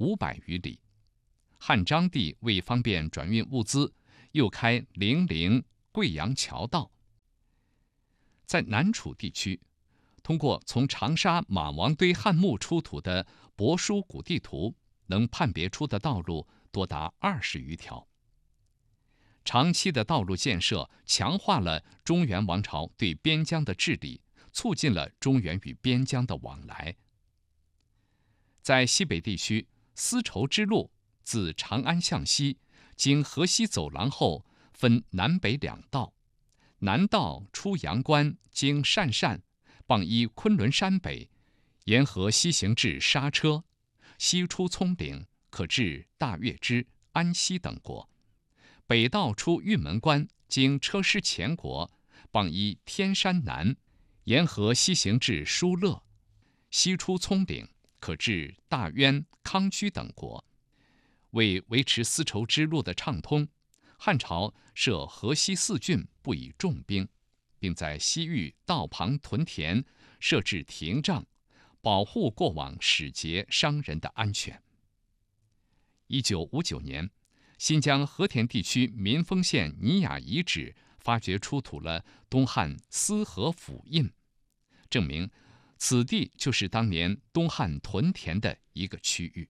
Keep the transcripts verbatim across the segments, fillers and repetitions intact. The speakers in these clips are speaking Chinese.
五百余里。汉章帝为方便转运物资，又开零陵、贵阳桥道。在南楚地区，通过从长沙马王堆汉墓出土的帛书古地图，能判别出的道路多达二十余条。长期的道路建设强化了中原王朝对边疆的治理，促进了中原与边疆的往来。在西北地区，丝绸之路自长安向西，经河西走廊后，分南北两道。南道出阳关，经鄯善，傍依昆仑山北，沿河西行至莎车，西出葱岭，可至大月支、安西等国。北道出玉门关，经车师前国，傍依天山南，沿河西行至疏勒，西出葱岭，可至大渊、康居等国。为维持丝绸之路的畅通，汉朝设河西四郡，布以重兵，并在西域道旁屯田设置亭障，保护过往使节商人的安全。一九五九年，新疆和田地区民丰县尼雅遗址发掘出土了东汉司河府印，证明此地就是当年东汉屯田的一个区域。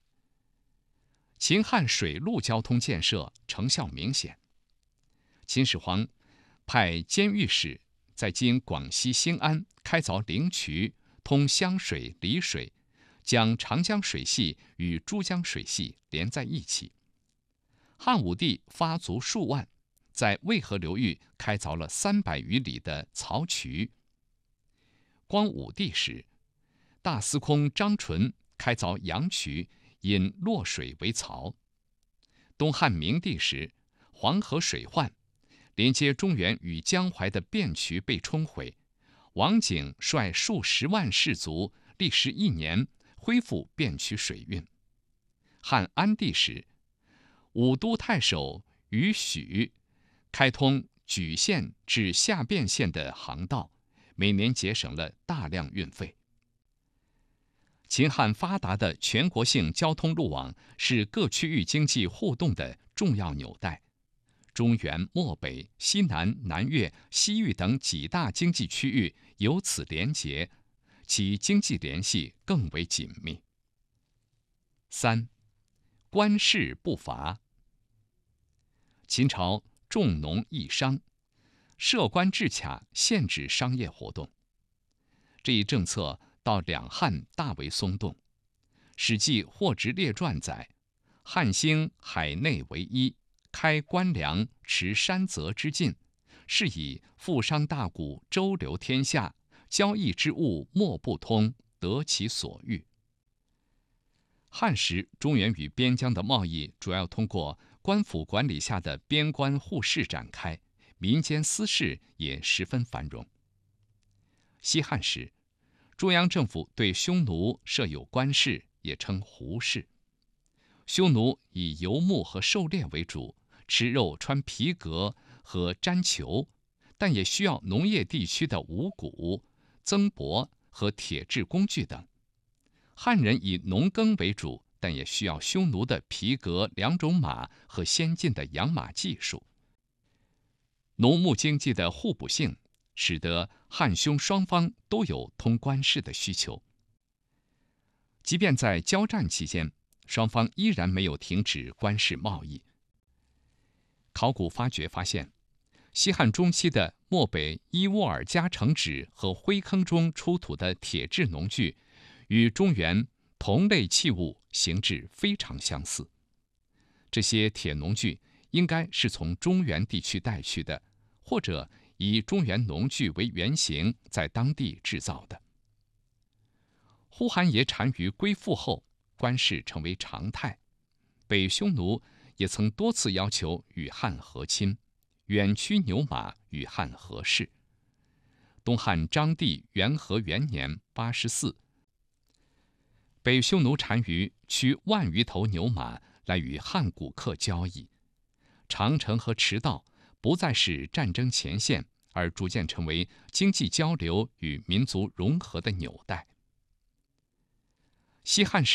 秦汉水陆交通建设成效明显。秦始皇派监狱使在今广西兴安开凿灵渠，通湘水、丽水，将长江水系与珠江水系连在一起。汉武帝发卒数万，在渭河流域开凿了三百余里的漕渠。光武帝时，大司空张纯开凿阳渠，引洛水为漕。东汉明帝时，黄河水患，连接中原与江淮的汴渠被冲毁，王景率数十万士卒，历时一年恢复汴渠水运。汉安帝时，武都太守于许开通莒县至下汴县的航道，每年节省了大量运费。秦汉发达的全国性交通路网是各区域经济互动的重要纽带。中原、漠北、西南、南越、西域等几大经济区域由此连结，其经济联系更为紧密。三，官市不伐。秦朝重农抑商，设官制卡，限制商业活动。这一政策到两汉大为松动。《史记·货殖列传》载：汉兴海内为一，开官粮，持山泽之境，是以富商大贾周流天下，交易之物莫不通，得其所欲。汉时，中原与边疆的贸易主要通过官府管理下的边关互市展开，民间私市也十分繁荣。西汉时，中央政府对匈奴设有官市，也称胡市。匈奴以游牧和狩猎为主，吃肉、穿皮革和毡裘，但也需要农业地区的五谷、增帛和铁制工具等。汉人以农耕为主，但也需要匈奴的皮革、两种马和先进的养马技术。农牧经济的互补性，使得汉匈双方都有通官市的需求。即便在交战期间，双方依然没有停止官市贸易。考古发掘发现，西汉中期的漠北伊乌尔加城址和灰坑中出土的铁制农具，与中原同类器物形制非常相似。这些铁农具应该是从中原地区带去的，或者以中原农具为原型，在当地制造的。呼韩邪单于归附后，官市成为常态。北匈奴也曾多次要求与汉和亲，远驱牛马与汉和氏。东汉章帝元和元年八十四，北匈奴单于驱万余头牛马来与汉古客交易，长城和驰道不再是战争前线，而逐渐成为经济交流与民族融合的纽带。西汉时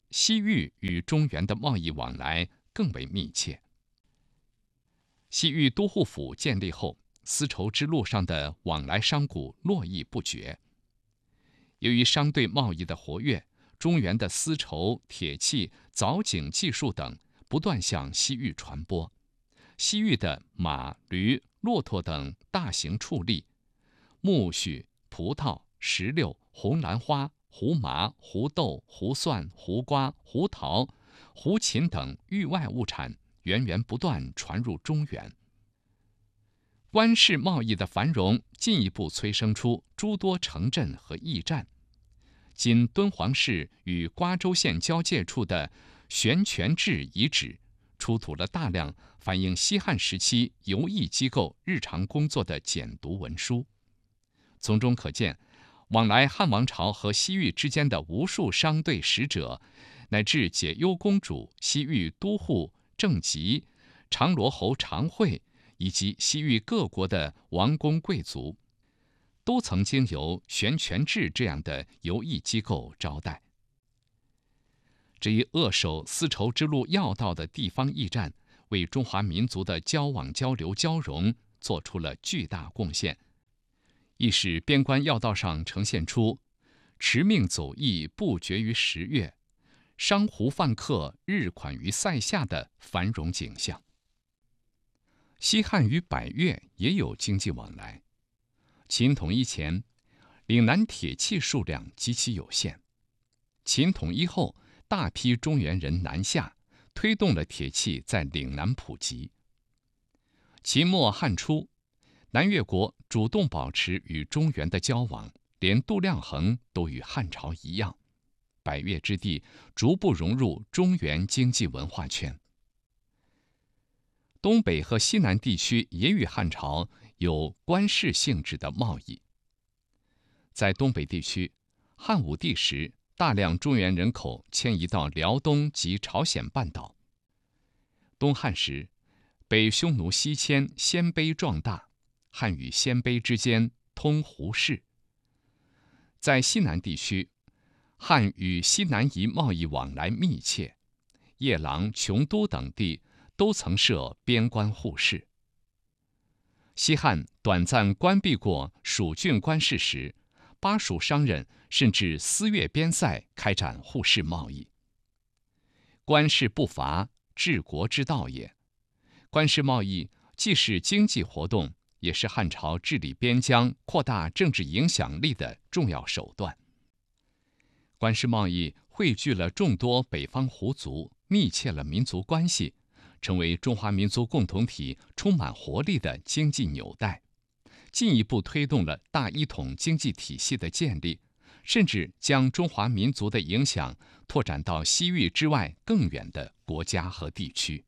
西域与中原的贸易往来更为密切。西域都护府建立后，丝绸之路上的往来商贾络绎不绝。由于商队贸易的活跃，中原的丝绸、铁器、藻井技术等不断向西域传播。西域的马、驴、骆驼等大型畜力，苜蓿、葡萄、石榴、红兰花、胡麻、胡豆、胡蒜、胡瓜、胡桃、胡芹等域外物产源源不断传入中原。官市贸易的繁荣，进一步催生出诸多城镇和驿站。今敦煌市与瓜州县交界处的悬泉置遗址，出土了大量反映西汉时期邮驿机构日常工作的简牍文书，从中可见，往来汉王朝和西域之间的无数商队使者，乃至解忧公主、西域都护郑吉、长罗侯常惠以及西域各国的王公贵族，都曾经由悬泉置这样的邮驿机构招待。这一扼守丝绸之路要道的地方驿站，为中华民族的交往交流交融做出了巨大贡献，亦使边关要道上呈现出驰命走驿不绝于十月，商胡贩客日款于塞下的繁荣景象。西汉与百越也有经济往来。秦统一前，岭南铁器数量极其有限。秦统一后，大批中原人南下，推动了铁器在岭南普及。秦末汉初，南越国主动保持与中原的交往，连度量衡都与汉朝一样。百越之地逐步融入中原经济文化圈。东北和西南地区也与汉朝有官市性质的贸易。在东北地区，汉武帝时，大量中原人口迁移到辽东及朝鲜半岛。东汉时，北匈奴西迁，鲜卑壮大，汉与鲜卑之间通胡氏。在西南地区，汉与西南夷贸易往来密切，夜郎、琼都等地都曾设边关护市。西汉短暂关闭过蜀郡关市时，巴蜀商人甚至私越边塞开展互市贸易。官市不伐，治国之道也。官市贸易既是经济活动，也是汉朝治理边疆、扩大政治影响力的重要手段。官市贸易汇聚了众多北方胡族，密切了民族关系，成为中华民族共同体充满活力的经济纽带，进一步推动了大一统经济体系的建立，甚至将中华民族的影响拓展到西域之外更远的国家和地区。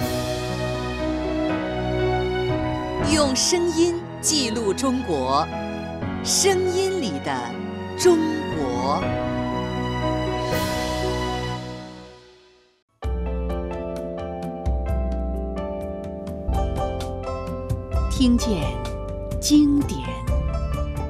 用声音记录中国，声音里的中国。听见经典